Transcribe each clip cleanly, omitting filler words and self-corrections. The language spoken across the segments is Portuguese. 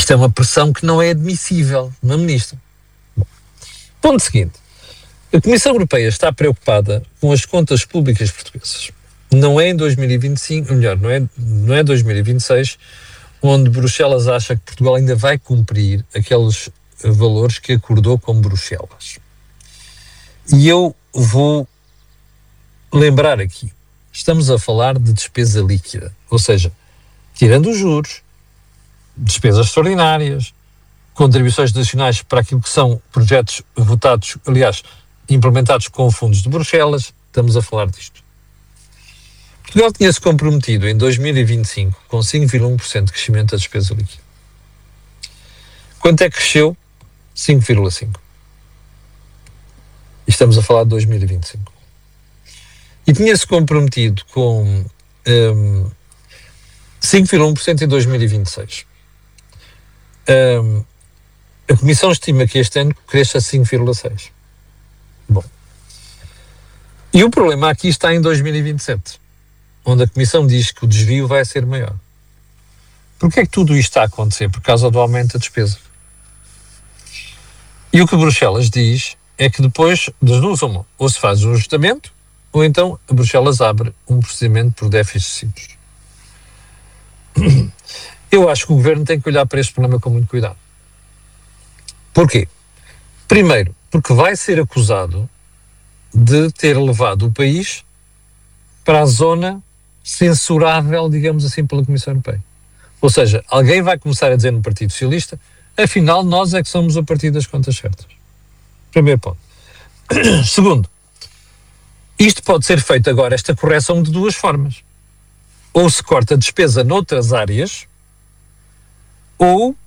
Isto é uma pressão que não é admissível na ministra. Bom, ponto seguinte. A Comissão Europeia está preocupada com as contas públicas portuguesas. Não é em 2025, melhor, não é 2026, onde Bruxelas acha que Portugal ainda vai cumprir aqueles valores que acordou com Bruxelas. E eu vou lembrar aqui, estamos a falar de despesa líquida, ou seja, tirando os juros, despesas extraordinárias, contribuições nacionais para aquilo que são projetos votados, aliás, implementados com fundos de Bruxelas, estamos a falar disto. Portugal tinha-se comprometido em 2025 com 5,1% de crescimento da despesa líquida. Quanto é que cresceu? 5,5%. E estamos a falar de 2025. E tinha-se comprometido com 5,1% em 2026. A Comissão estima que este ano cresça a 5,6%. Bom. E o problema aqui está em 2027, onde a Comissão diz que o desvio vai ser maior. Porquê é que tudo isto está a acontecer? Por causa do aumento da despesa. E o que Bruxelas diz é que depois das duas uma, ou se faz um ajustamento, ou então a Bruxelas abre um procedimento por déficits excessivos. Eu acho que o Governo tem que olhar para este problema com muito cuidado. Porquê? Primeiro, porque vai ser acusado de ter levado o país para a zona censurável, digamos assim, pela Comissão Europeia. Ou seja, alguém vai começar a dizer no Partido Socialista, afinal, nós é que somos o partido das contas certas. Primeiro ponto. Segundo, isto pode ser feito agora, esta correção, de duas formas. Ou se corta a despesa noutras áreas, ou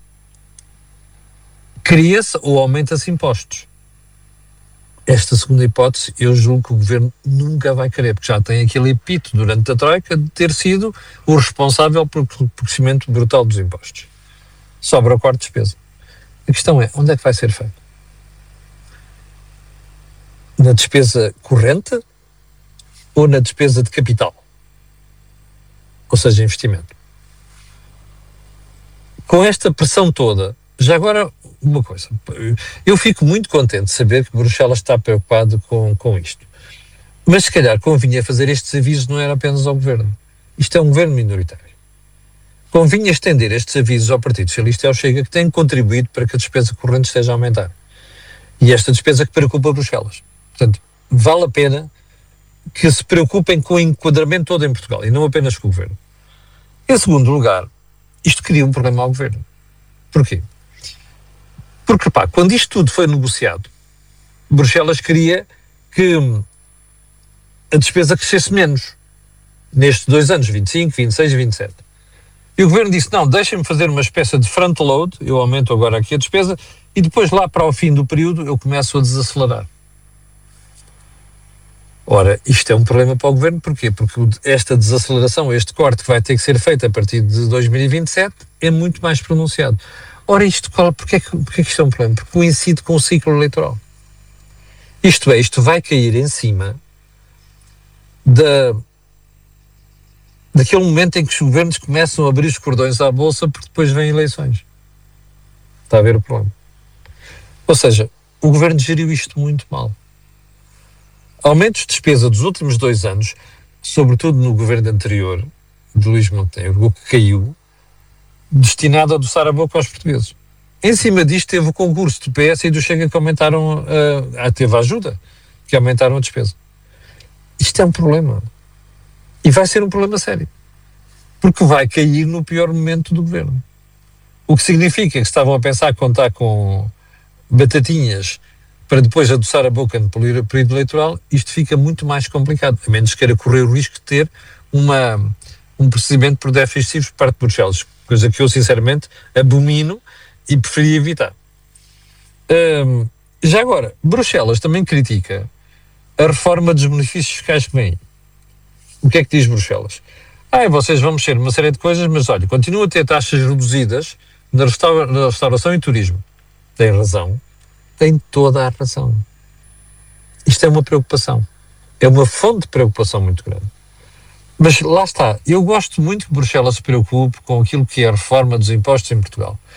cria-se ou aumenta-se impostos. Esta segunda hipótese, eu julgo que o Governo nunca vai querer, porque já tem aquele epíteto durante a Troika de ter sido o responsável pelo crescimento brutal dos impostos. Sobra o corte de despesa. A questão é, onde é que vai ser feito? Na despesa corrente ou na despesa de capital? Ou seja, investimento. Com esta pressão toda, já agora uma coisa, eu fico muito contente de saber que Bruxelas está preocupado com isto. Mas se calhar convinha fazer estes avisos não era apenas ao Governo. Isto é um Governo minoritário. Convinha estender estes avisos ao Partido Socialista e ao Chega, que têm contribuído para que a despesa corrente esteja a aumentar. E esta despesa que preocupa Bruxelas. Portanto, vale a pena que se preocupem com o enquadramento todo em Portugal e não apenas com o Governo. Em segundo lugar, isto cria um problema ao Governo. Porquê? Porque, quando isto tudo foi negociado, Bruxelas queria que a despesa crescesse menos nestes 2 anos, 25, 26 e 27. E o Governo disse, não, deixem-me fazer uma espécie de front-load, eu aumento agora aqui a despesa, e depois lá para o fim do período eu começo a desacelerar. Ora, isto é um problema para o Governo, porquê? Porque esta desaceleração, este corte que vai ter que ser feito a partir de 2027 é muito mais pronunciado. Ora, porquê é que isto é um problema? Porque coincide com o ciclo eleitoral. Isto é, isto vai cair em cima daquele momento em que os governos começam a abrir os cordões à bolsa porque depois vêm eleições. Está a ver o problema? Ou seja, o Governo geriu isto muito mal. Aumentos de despesa dos últimos 2 anos, sobretudo no governo anterior, de Luís Montenegro, o que caiu, destinado a adoçar a boca aos portugueses. Em cima disto teve o concurso do PS e do Chega que aumentaram, teve a ajuda, que aumentaram a despesa. Isto é um problema. E vai ser um problema sério. Porque vai cair no pior momento do governo. O que significa que estavam a pensar contar com batatinhas para depois adoçar a boca no período eleitoral, isto fica muito mais complicado, a menos que queira correr o risco de ter um procedimento por déficit excessivo por parte de Bruxelas, coisa que eu sinceramente abomino e preferia evitar. Já agora, Bruxelas também critica a reforma dos benefícios fiscais que vem. O que é que diz Bruxelas? Vocês vão mexer numa série de coisas, mas olha, continua a ter taxas reduzidas na restauração e turismo. Tem razão. Tem toda a razão. Isto é uma preocupação. É uma fonte de preocupação muito grande. Mas lá está. Eu gosto muito que Bruxelas se preocupe com aquilo que é a reforma dos impostos em Portugal.